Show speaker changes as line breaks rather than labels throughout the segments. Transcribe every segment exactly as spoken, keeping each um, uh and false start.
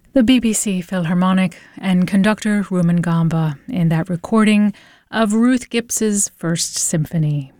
The B B C Philharmonic and conductor Rumen Gamba in that recording of Ruth Gibbs's First Symphony.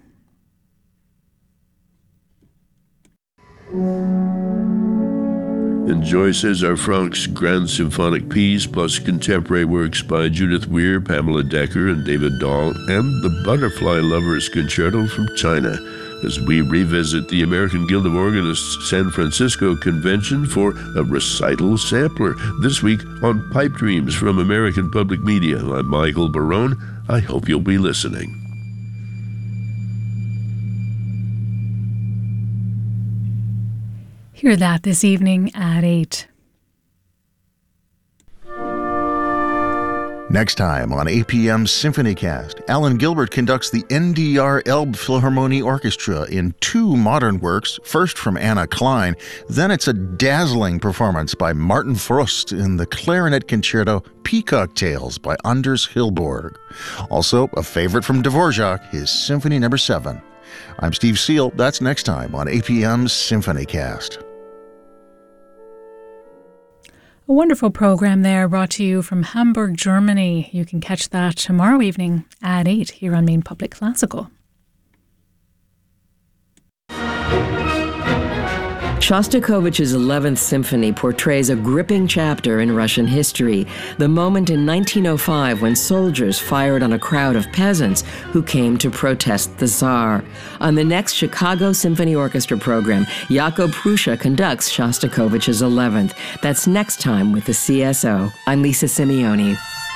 Enjoy César Franck's Grand Symphonic Piece, plus contemporary works by Judith Weir, Pamela Decker, and David Dahl, and the Butterfly Lovers Concerto from China, as we revisit the American Guild of Organists San Francisco Convention for a recital sampler. This week on Pipe Dreams from American Public Media. I'm Michael Barone. I hope you'll be listening.
Hear that this evening at eight.
Next time on A P M's SymphonyCast, Alan Gilbert conducts the N D R Elbphilharmonie Orchestra in two modern works, first from Anna Klein, then it's a dazzling performance by Martin Frost in the clarinet concerto Peacock Tales by Anders Hillborg. Also, a favorite from Dvorak, his Symphony Number seven. I'm Steve Seal. That's next time on A P M's SymphonyCast.
A wonderful program there brought to you from Hamburg, Germany. You can catch that tomorrow evening at eight here on Maine Public Classical.
Shostakovich's eleventh Symphony portrays a gripping chapter in Russian history, the moment in nineteen oh five when soldiers fired on a crowd of peasants who came to protest the Tsar. On the next Chicago Symphony Orchestra program, Jakub Prussia conducts Shostakovich's eleventh. That's next time with the C S O. I'm Lisa Simeone.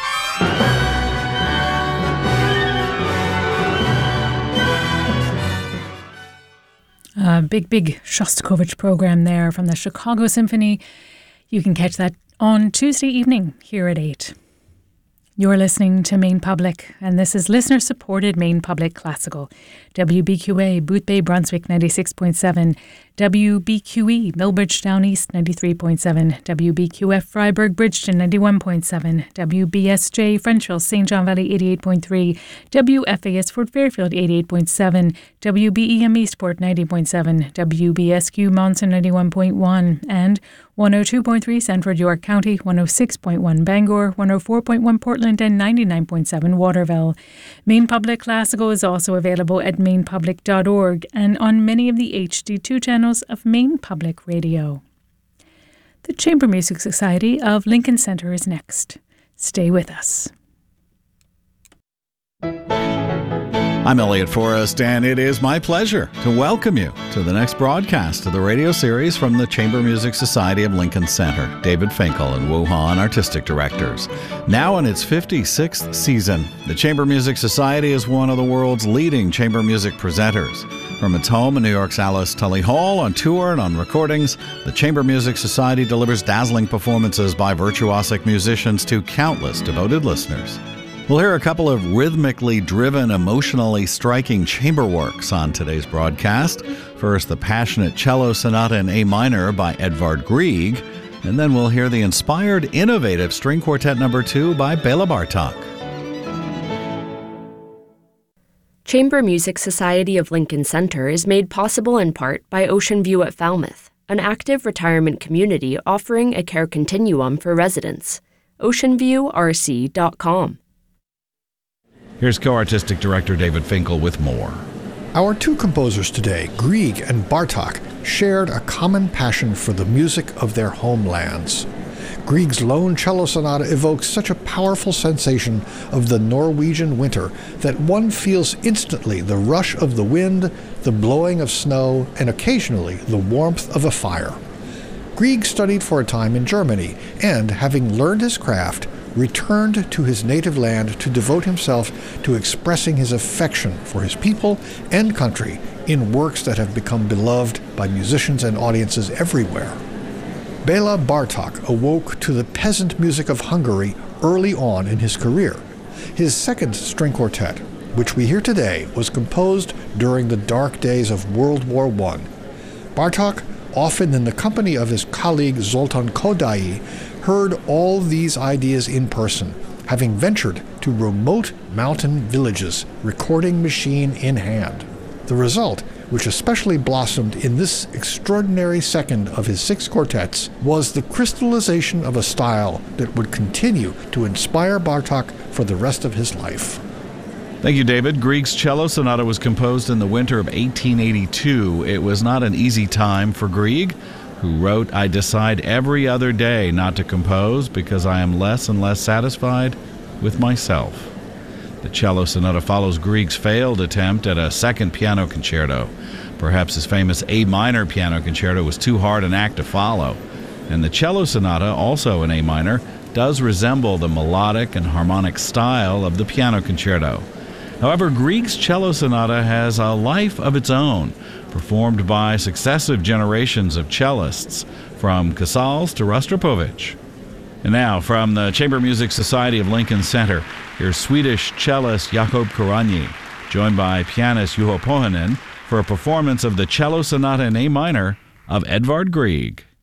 A big, big Shostakovich program there from the Chicago Symphony. You can catch that on Tuesday evening here at eight. You're listening to Maine Public, and this is listener-supported Maine Public Classical. W B Q A, Booth Bay, Brunswick, ninety-six point seven. W B Q E, Millbridge Down East, ninety-three point seven. W B Q F, Freiburg, Bridgeton, ninety-one point seven. W B S J, Frenchville, Saint John Valley, eighty-eight point three. W F A S, Fort Fairfield, eighty-eight point seven. W B E M, Eastport, ninety point seven. W B S Q, Monson, ninety-one point one. And one oh two point three, Sanford, York County, one oh six point one, Bangor, one oh four point one, Portland, and ninety-nine point seven, Waterville. Maine Public Classical is also available at maine public dot org and on many of the H D two channels of Maine Public Radio. The Chamber Music Society of Lincoln Center is next. Stay with us.
I'm Elliot Forrest, and it is my pleasure to welcome you to the next broadcast of the radio series from the Chamber Music Society of Lincoln Center. David Finkel and Wu Han, artistic directors. Now in its fifty-sixth season, the Chamber Music Society is one of the world's leading chamber music presenters. From its home in New York's Alice Tully Hall, on tour and on recordings, the Chamber Music Society delivers dazzling performances by virtuosic musicians to countless devoted listeners. We'll hear a couple of rhythmically driven, emotionally striking chamber works on today's broadcast. First, the passionate cello sonata in A minor by Edvard Grieg, and then we'll hear the inspired, innovative string quartet number two by Bela Bartok.
Chamber Music Society of Lincoln Center is made possible in part by Ocean View at Falmouth, an active retirement community offering a care continuum for residents. ocean view r c dot com.
Here's co-artistic director David Finkel with more.
Our two composers today, Grieg and Bartok, shared a common passion for the music of their homelands. Grieg's lone cello sonata evokes such a powerful sensation of the Norwegian winter that one feels instantly the rush of the wind, the blowing of snow, and occasionally the warmth of a fire. Grieg studied for a time in Germany and, having learned his craft, returned to his native land to devote himself to expressing his affection for his people and country in works that have become beloved by musicians and audiences everywhere. Bela Bartok awoke to the peasant music of Hungary early on in his career. His second string quartet, which we hear today, was composed during the dark days of World War One. Bartok, often in the company of his colleague Zoltan Kodály, heard all these ideas in person, having ventured to remote mountain villages, recording machine in hand. The result which especially blossomed in this extraordinary second of his six quartets, was the crystallization of a style that would continue to inspire Bartók for the rest of his life.
Thank you, David. Grieg's Cello Sonata was composed in the winter of eighteen eighty-two. It was not an easy time for Grieg, who wrote, "I decide every other day not to compose because I am less and less satisfied with myself." The Cello Sonata follows Grieg's failed attempt at a second piano concerto. Perhaps his famous A minor piano concerto was too hard an act to follow. And the Cello Sonata, also in A minor, does resemble the melodic and harmonic style of the piano concerto. However, Grieg's Cello Sonata has a life of its own, performed by successive generations of cellists, from Casals to Rostropovich. And now, from the Chamber Music Society of Lincoln Center, here's Swedish cellist Jakob Kuranyi, joined by pianist Juho Pohjonen, for a performance of the Cello Sonata in A minor of Edvard Grieg.